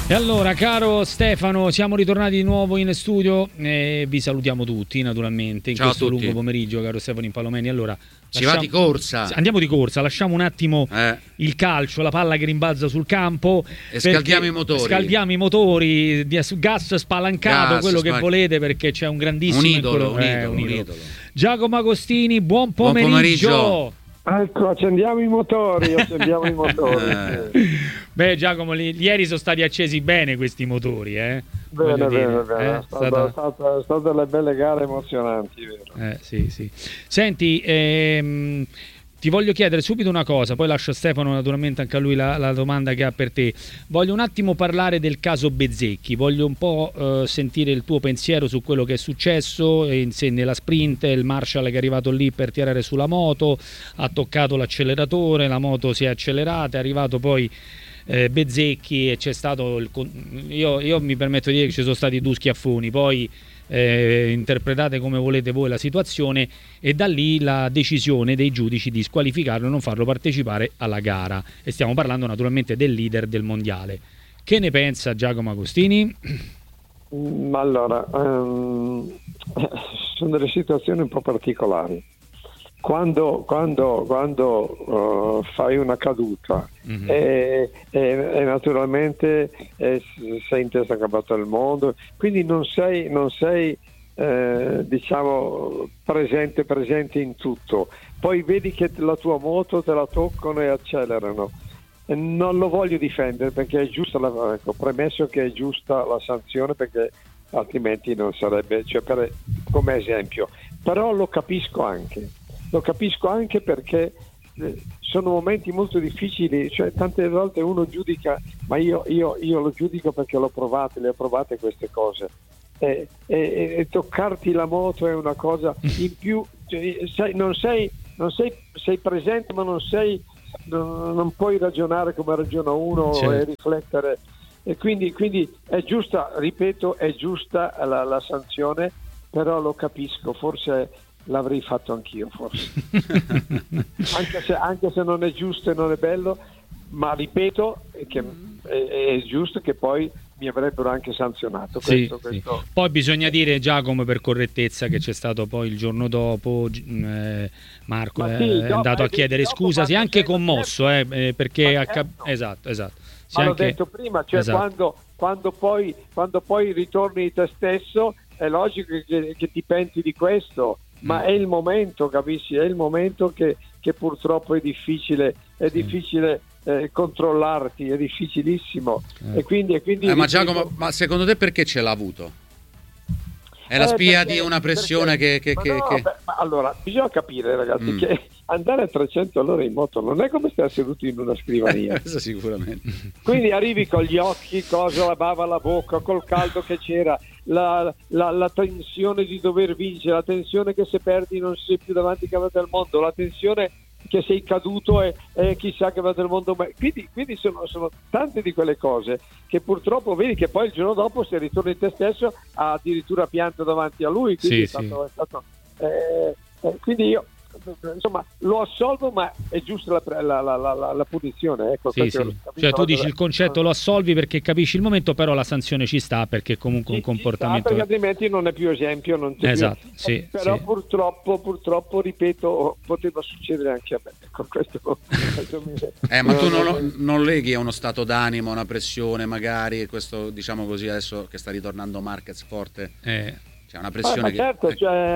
E allora, caro Stefano, siamo ritornati di nuovo in studio e vi salutiamo tutti, naturalmente, in Ciao questo a tutti. lungo pomeriggio, caro Stefano Impalomeni. Allora, si va di corsa. Andiamo di corsa, lasciamo un attimo il calcio, la palla che rimbalza sul campo e scaldiamo i motori. Scaldiamo i motori, gas spalancato, quello che volete, perché c'è un grandissimo un idolo. Giacomo Agostini, buon pomeriggio. Ecco, accendiamo i motori. Beh, Giacomo, ieri sono stati accesi bene questi motori, Bene. Sono state delle belle gare emozionanti, vero? Sì. Senti, ti voglio chiedere subito una cosa, poi lascio a Stefano naturalmente anche a lui la domanda che ha per te. Voglio un attimo parlare del caso Bezzecchi, voglio un po' sentire il tuo pensiero su quello che è successo nella sprint, il Marshall che è arrivato lì per tirare sulla moto, ha toccato l'acceleratore, la moto si è accelerata, è arrivato poi Bezzecchi e c'è stato io mi permetto di dire che ci sono stati due schiaffoni, poi interpretate come volete voi la situazione, e da lì la decisione dei giudici di squalificarlo e non farlo partecipare alla gara, e stiamo parlando naturalmente del leader del mondiale. Che ne pensa Giacomo Agostini? Allora, sono delle situazioni un po' particolari. Quando fai una caduta e naturalmente sei in testa a capo del mondo, quindi non sei diciamo presente in tutto, poi vedi che la tua moto te la toccano e accelerano. Non lo voglio difendere perché è giusta premesso che è giusta la sanzione, perché altrimenti non sarebbe, come esempio, però lo capisco anche perché sono momenti molto difficili, tante volte uno giudica, ma io lo giudico perché le ho provate queste cose, e toccarti la moto è una cosa in più, sei presente, ma non puoi ragionare come ragiona uno, certo, e riflettere, e quindi è giusta, ripeto, è giusta la sanzione, però lo capisco, forse l'avrei fatto anch'io, forse. anche se non è giusto e non è bello, ma ripeto che è giusto che poi mi avrebbero anche sanzionato. Questo. Poi bisogna dire, Giacomo, per correttezza, che c'è stato poi il giorno dopo Marco è andato a chiedere scusa, si è anche commosso, perché esatto. Ma l'ho detto prima, esatto. quando poi ritorni di te stesso è logico che ti penti di questo, ma è il momento, capisci? È il momento che purtroppo è difficile controllarti, è difficilissimo. E quindi ma Giacomo, ma secondo te perché ce l'ha avuto? È la spia di una pressione ma allora, bisogna capire, ragazzi, che andare a 300 all'ora in moto non è come stare seduti in una scrivania. Questo sicuramente. Quindi arrivi con gli occhi, la bava alla bocca, col caldo che c'era, la tensione di dover vincere, la tensione che se perdi non sei più davanti che del mondo, la tensione che sei caduto e chissà che va del mondo. Quindi sono tante di quelle cose che purtroppo vedi che poi il giorno dopo, se ritorni in te stesso, ha addirittura pianto davanti a lui, quindi è stato quindi io insomma lo assolvo, ma è giusta la punizione, ecco. Cioè tu dici il concetto lo assolvi perché capisci il momento, però la sanzione ci sta perché comunque un comportamento, perché altrimenti non è più esempio, non c'è più. Però purtroppo ripeto, poteva succedere anche a me, ecco, questo ma tu non leghi a uno stato d'animo, una pressione magari, questo diciamo così, adesso che sta ritornando Marquez forte, c'è una pressione certo,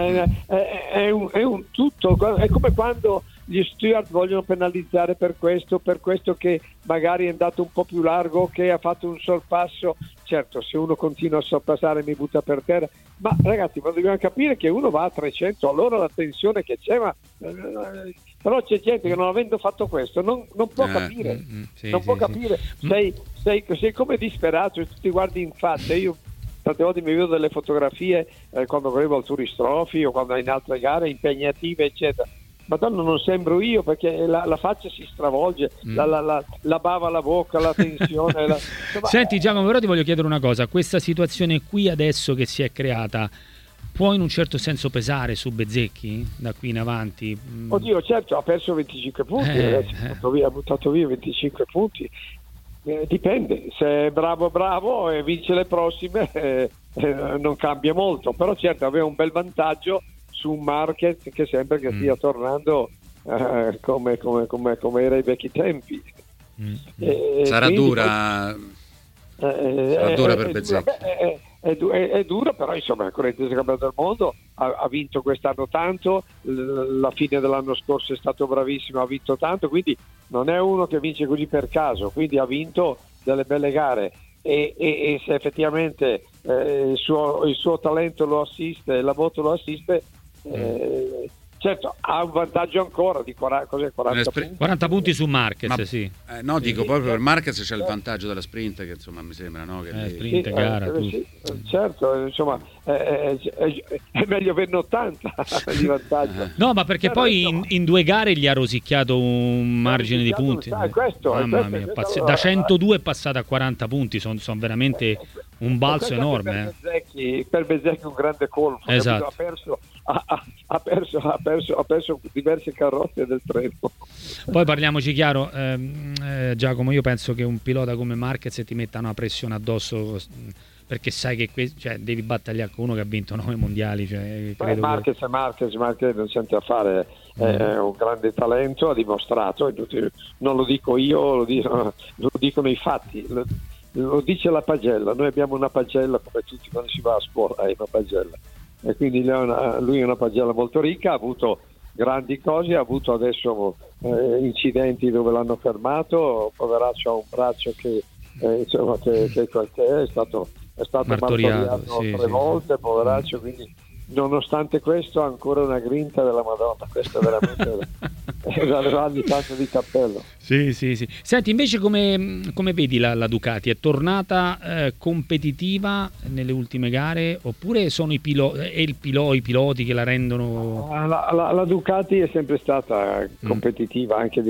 è un tutto, è come quando gli steward vogliono penalizzare per questo che magari è andato un po' più largo, che ha fatto un sorpasso. Certo, se uno continua a sorpassare mi butta per terra, ma ragazzi, ma dobbiamo capire che uno va a 300 allora, la tensione che c'è, però c'è gente che non avendo fatto questo non può capire, può capire. Sei come disperato, ti guardi in faccia. Io tante volte mi vedo delle fotografie quando correvo al Tourist Trophy o quando in altre gare impegnative eccetera, Madonna, non sembro io, perché la faccia si stravolge, la bava alla bocca, la tensione Senti Giacomo, però ti voglio chiedere una cosa, questa situazione qui adesso che si è creata può in un certo senso pesare su Bezzecchi da qui in avanti? Oddio, certo, ha perso 25 punti, ragazzi, ha buttato via 25 punti. Dipende, se è bravo e vince le prossime non cambia molto, però certo aveva un bel vantaggio su un market che sembra che stia tornando come era ai vecchi tempi. Sarà quindi, dura per Bezzecchi. È dura, però insomma il correntese campione del mondo ha vinto quest'anno tanto, la fine dell'anno scorso è stato bravissimo, ha vinto tanto, quindi non è uno che vince così per caso, quindi ha vinto delle belle gare e se effettivamente il suo talento lo assiste, la moto lo assiste, certo ha un vantaggio ancora di 40 punti. 40 punti su Marquez, sì. No, dico proprio per Marquez c'è il vantaggio della sprint, che insomma mi sembra, no? Che sprint, gara, sì, certo, insomma è meglio averne 80 di vantaggio. No, ma perché poi in 2 gare gli ha rosicchiato un margine di punti. Mamma mia, da 102 è passato a 40 punti, sono veramente un balzo enorme. Per Bezzecchi un grande colpo. Esatto. Ha perso diverse carrozze del treno. Poi parliamoci chiaro, Giacomo, io penso che un pilota come Marquez ti metta una pressione addosso, perché sai che devi battagliare con uno che ha vinto 9 mondiali. Marquez non c'è niente a fare, è un grande talento, ha dimostrato, non lo dico io, lo dicono i fatti, lo dice la pagella. Noi abbiamo una pagella come tutti quando si va a scuola, hai una pagella, e quindi lui è una pagella molto ricca, ha avuto grandi cose, ha avuto adesso incidenti dove l'hanno fermato, poveraccio, ha un braccio che è stato martoriato 3 volte, poveraccio, quindi nonostante questo ha ancora una grinta della Madonna. Questo è veramente da levargli tanto di cappello. Sì. Senti, invece come vedi la Ducati? È tornata competitiva nelle ultime gare, oppure sono i piloti che la rendono? La Ducati è sempre stata competitiva, anche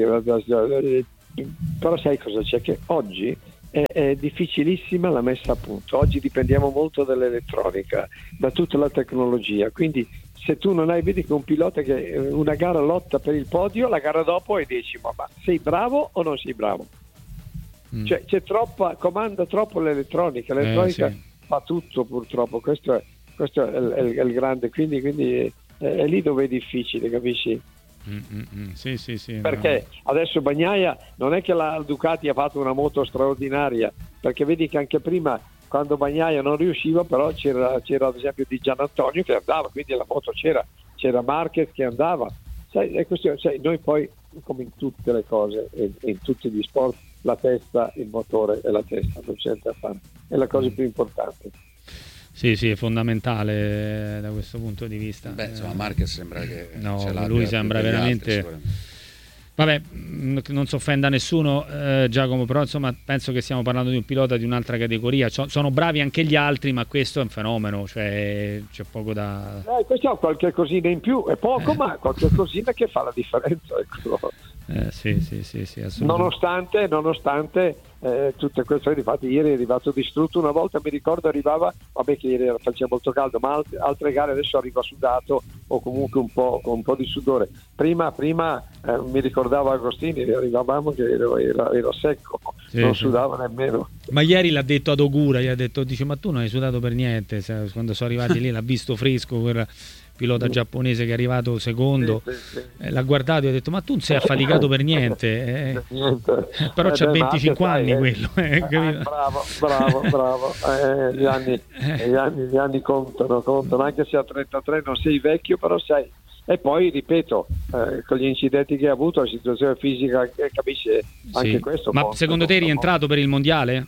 però sai cosa c'è? Che oggi è difficilissima la messa a punto. Oggi dipendiamo molto dall'elettronica, da tutta la tecnologia, quindi se tu non hai, vedi che un pilota che una gara lotta per il podio, la gara dopo è 10º, ma sei bravo o non sei bravo? Cioè comanda troppo l'elettronica fa tutto, purtroppo. Questo è il grande, quindi è lì dove è difficile, capisci? Sì, perché adesso Bagnaia non è che la Ducati ha fatto una moto straordinaria, perché vedi che anche prima, quando Bagnaia non riusciva, però c'era ad esempio Di Gianantonio che andava, quindi la moto c'era Marquez che andava. Sai, noi poi, come in tutte le cose e in tutti gli sport, la testa, il motore e la testa, non c'è niente da fare, è la cosa più importante. Sì, è fondamentale da questo punto di vista. Insomma, Marquez sembra che lui sembra veramente altri, vabbè, non si offenda nessuno, Giacomo, però insomma penso che stiamo parlando di un pilota di un'altra categoria. Sono bravi anche gli altri, ma questo è un fenomeno, cioè c'è poco da... questo ha qualche cosina in più, è poco, ma qualche cosina che fa la differenza, ecco. Sì, assolutamente. Nonostante tutte queste, infatti ieri è arrivato distrutto una volta, mi ricordo arrivava, vabbè che ieri faceva molto caldo, ma altre gare adesso arriva sudato o comunque con un po' di sudore. Prima mi ricordava Agostini, arrivavamo che era secco, non sudava nemmeno. Ma ieri l'ha detto ad Ogura, dice ma tu non hai sudato per niente, quando sono arrivati lì l'ha visto fresco, quel pilota giapponese che è arrivato secondo, l'ha guardato e ha detto ma tu non sei affaticato per niente, però c'ha 25 anni quello. Bravo. Gli anni contano, anche se a 33 non sei vecchio, però sei. E poi ripeto, con gli incidenti che ha avuto, la situazione fisica capisce anche questo. Ma secondo te è rientrato per il mondiale?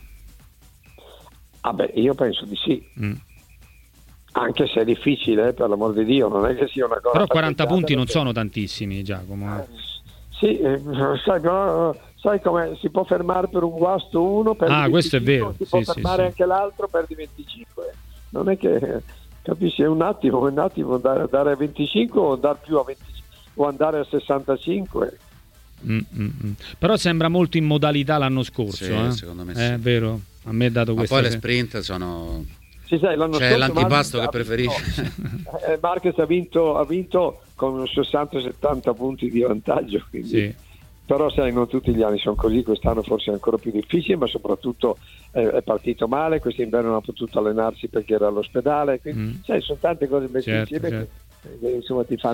Io penso di sì. Anche se è difficile, per l'amor di Dio, non è che sia una cosa. Però 40 punti non sono tantissimi, Giacomo. Sì, sai come si può fermare per un guasto uno, per 25, questo è vero. Si può fermare anche l'altro per 25. Non è che, capisci, è un attimo andare a 25 o andare più a 25 o andare a 65. Però sembra molto in modalità l'anno scorso, secondo me è vero, a me è dato questo. Poi le sprint sono... C'è l'antipasto che preferisce. Marquez ha vinto con 60-70 punti di vantaggio, quindi però sai, non tutti gli anni sono così, quest'anno forse è ancora più difficile, ma soprattutto è partito male, quest'inverno non ha potuto allenarsi perché era all'ospedale, quindi sai, sono tante cose messe insieme che insomma ti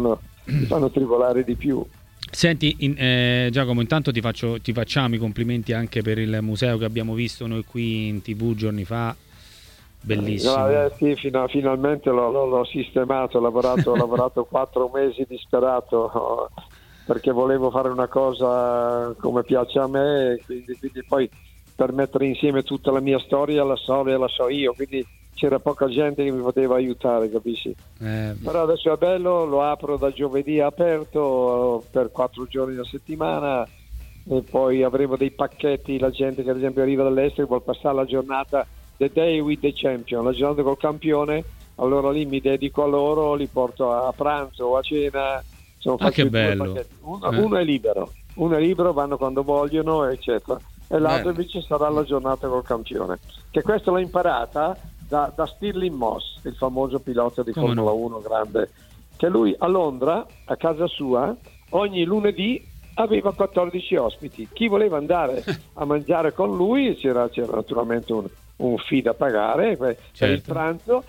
fanno tribolare di più. Senti, Giacomo, intanto ti facciamo i complimenti anche per il museo che abbiamo visto noi qui in TV giorni fa, bellissimo. Sì, finalmente l'ho sistemato, ho lavorato 4 mesi disperato perché volevo fare una cosa come piace a me, e quindi poi per mettere insieme tutta la mia storia la so io, quindi c'era poca gente che mi poteva aiutare, capisci? Però adesso è bello, lo apro da giovedì aperto per 4 giorni a settimana, e poi avremo dei pacchetti, la gente che ad esempio arriva dall'estero vuol passare la giornata The Day with the Champion, la giornata col campione, allora lì mi dedico a loro, li porto a pranzo o a cena. Che bello. Uno è libero, vanno quando vogliono, eccetera, e l'altro invece sarà la giornata col campione, che questo l'ho imparata da Stirling Moss, il famoso pilota di Formula 1 grande, che lui a Londra, a casa sua, ogni lunedì aveva 14 ospiti. Chi voleva andare a mangiare con lui, c'era naturalmente un fee da pagare per il pranzo,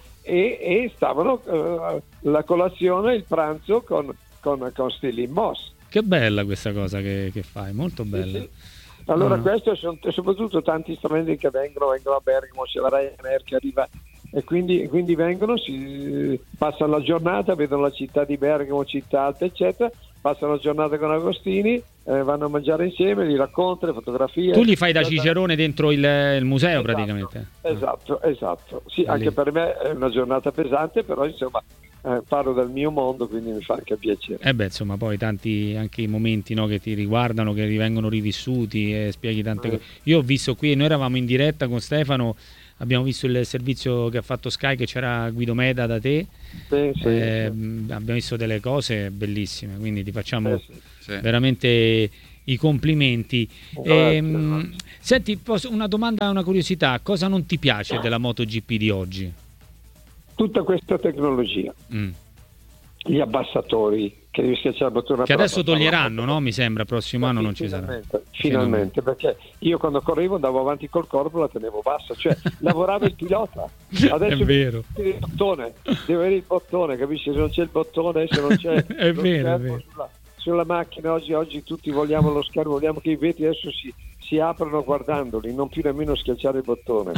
e stavano la colazione e il pranzo con Stirling Moss. Che bella questa cosa che fai, molto bella. Sì. Allora questo sono soprattutto tanti stranieri che vengono a Bergamo, c'è la Ryanair che arriva, e quindi vengono, si passano la giornata, vedono la città di Bergamo, città alta eccetera, passano la giornata con Agostini, vanno a mangiare insieme, li racconta, le fotografie. Tu li fai da cicerone dentro il museo, praticamente. Esatto. Sì, anche per me è una giornata pesante, però insomma parlo del mio mondo, quindi mi fa anche piacere. Insomma, poi tanti anche i momenti, no, che ti riguardano, che vengono rivissuti, e spieghi tante cose. Io ho visto qui, noi eravamo in diretta con Stefano, abbiamo visto il servizio che ha fatto Sky, che c'era Guido Meda da te. Abbiamo visto delle cose bellissime, quindi ti facciamo veramente i complimenti. Senti, una domanda, una curiosità: cosa non ti piace della MotoGP di oggi? Tutta questa tecnologia, gli abbassatori che devi schiacciare il bottone, che adesso toglieranno, no? Mi sembra prossimo anno non ci sarà. Finalmente, perché io quando correvo andavo avanti col corpo, la tenevo bassa, cioè lavorava il pilota. Adesso è vero, deve avere il bottone, capisci? Se non c'è il bottone, se non c'è è vero. Sulla macchina oggi tutti vogliamo lo schermo, vogliamo che i vetri adesso si aprono guardandoli, non più nemmeno schiacciare il bottone.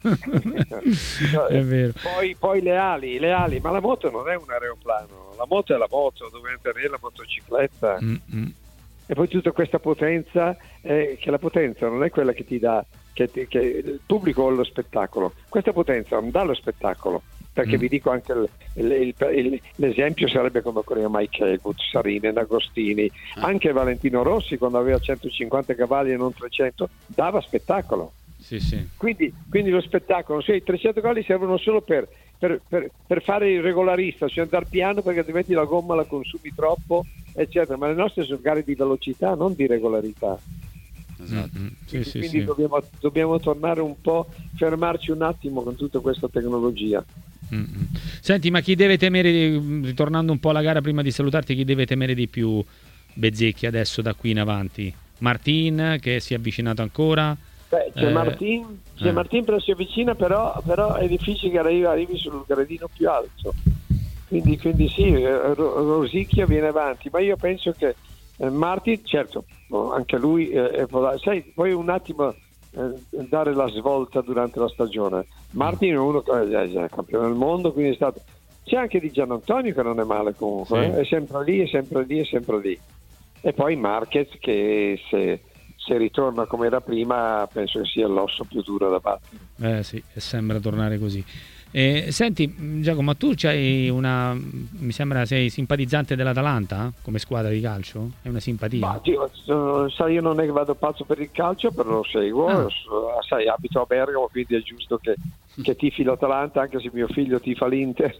È vero. Poi le ali, ma la moto non è un aeroplano, la moto è la moto, dove avere la motocicletta. E poi tutta questa potenza, che la potenza non è quella che ti dà che il pubblico o lo spettacolo, questa potenza non dà lo spettacolo, perché vi dico anche l'esempio sarebbe come correva Mike Haywood, Sarinen, Agostini, anche Valentino Rossi quando aveva 150 cavalli e non 300 dava spettacolo. Sì. Quindi lo spettacolo, i 300 cavalli servono solo per fare il regolarista, cioè andare piano, perché altrimenti la gomma la consumi troppo, eccetera, ma le nostre sono gare di velocità, non di regolarità. Esatto. Quindi dobbiamo tornare un po', fermarci un attimo con tutta questa tecnologia. Senti, ma chi deve temere, ritornando un po' alla gara prima di salutarti, chi deve temere di più Bezzecchi adesso da qui in avanti? Martin, che si è avvicinato ancora? C'è Martin però si avvicina, però è difficile che arrivi sul gradino più alto, quindi sì, Rosicchia viene avanti, ma io penso che Martin, certo, anche lui sai, poi un attimo dare la svolta durante la stagione. Martin è uno che è campione del mondo, quindi è stato. C'è anche di Gianantonio che non è male comunque, è sempre lì. E poi Marquez, che se ritorna come era prima penso che sia l'osso più duro da battere. Sì, e sembra tornare così. Senti Giacomo, ma tu mi sembra sei simpatizzante dell'Atalanta come squadra di calcio? È una simpatia? Sai, io non è che vado pazzo per il calcio, però lo seguo, sai, abito a Bergamo, quindi è giusto che tifi l'Atalanta, anche se mio figlio tifa l'Inter.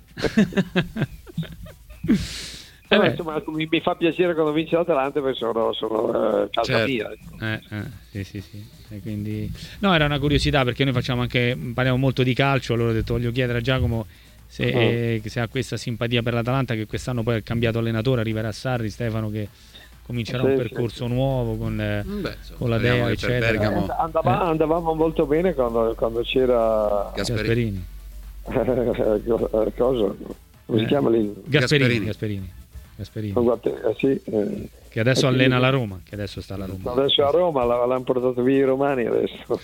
Insomma, mi fa piacere quando vince l'Atalanta, perché sono casa mia. Sì. E quindi era una curiosità, perché noi parliamo molto di calcio, allora ho detto voglio chiedere a Giacomo se ha questa simpatia per l'Atalanta, che quest'anno poi ha cambiato allenatore, arriverà Sarri, Stefano che comincerà un percorso nuovo con la Dea, eccetera. Andavamo molto bene quando c'era Gasperini. Cosa? Come si chiama lì? Gasperini. Sì, che adesso allena la Roma, che adesso sta alla Roma. Adesso a Roma l'hanno portato via i romani adesso.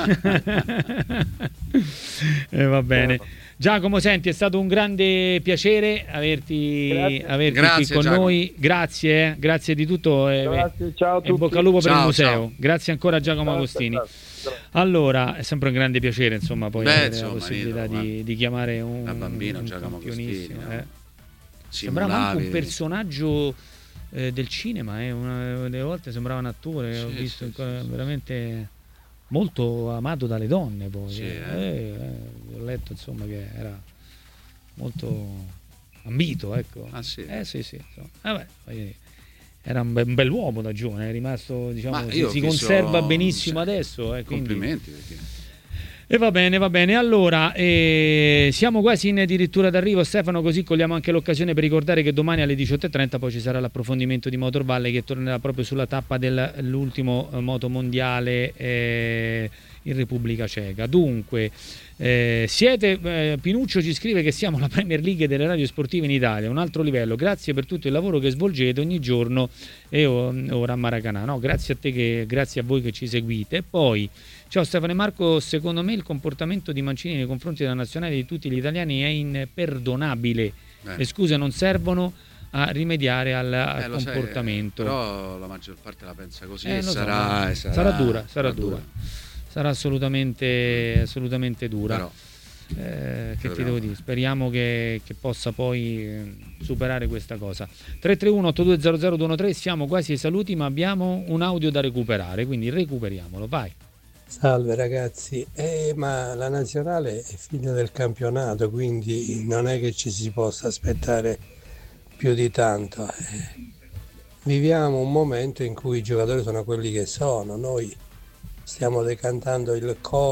Va bene. Giacomo, senti, è stato un grande piacere averti qui con noi. Grazie di tutto. Grazie, ciao a tutti. E bocca al lupo per il museo. Ciao. Grazie ancora a Giacomo Agostini. Grazie. Allora, è sempre un grande piacere, insomma, poi avere la possibilità di chiamare un bambino Giacomo Agostini. Sembrava anche un personaggio del cinema, delle volte sembrava un attore, ho visto veramente molto amato dalle donne poi. Ho letto insomma che era molto ambito, ecco. Sì, vabbè, era un bell'uomo da giovane, è rimasto, diciamo, si conserva benissimo adesso, complimenti perché... E va bene. Allora, siamo quasi addirittura d'arrivo, Stefano, così cogliamo anche l'occasione per ricordare che domani alle 18:30 poi ci sarà l'approfondimento di Motor Valley, che tornerà proprio sulla tappa dell'ultimo moto mondiale in Repubblica Ceca. Dunque, Pinuccio ci scrive che siamo la Premier League delle radio sportive in Italia, un altro livello. Grazie per tutto il lavoro che svolgete ogni giorno e ora a Maracanã. No, grazie a te, grazie a voi che ci seguite. E poi ciao Stefano e Marco, secondo me il comportamento di Mancini nei confronti della nazionale di tutti gli italiani è imperdonabile. Le scuse non servono a rimediare al comportamento. Però la maggior parte la pensa così e sarà dura. Sarà assolutamente dura. Però, che ti devo dire? Speriamo che possa poi superare questa cosa. 331-8200-213, siamo quasi ai saluti, ma abbiamo un audio da recuperare, quindi recuperiamolo, vai. Salve ragazzi, ma la nazionale è fine del campionato, quindi non è che ci si possa aspettare più di tanto. Viviamo un momento in cui i giocatori sono quelli che sono, noi stiamo decantando il